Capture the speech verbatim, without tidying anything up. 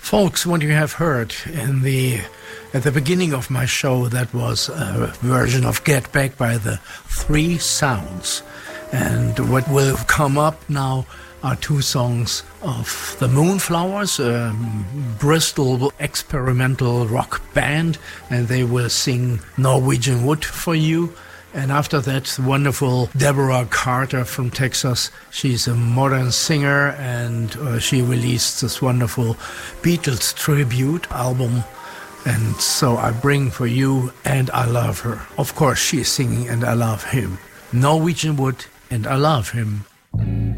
Folks, what you have heard in the at the beginning of my show, that was a version of Get Back by the Three Sounds. And what will come up now are two songs of the Moonflowers, a Bristol experimental rock band, and they will sing Norwegian Wood for you. And after that, wonderful Deborah Carter from Texas. She's a modern singer, and uh, she released this wonderful Beatles tribute album. And so I bring for you And I Love Her. Of course, she's singing And I Love Him. Norwegian Wood, And I Love Him.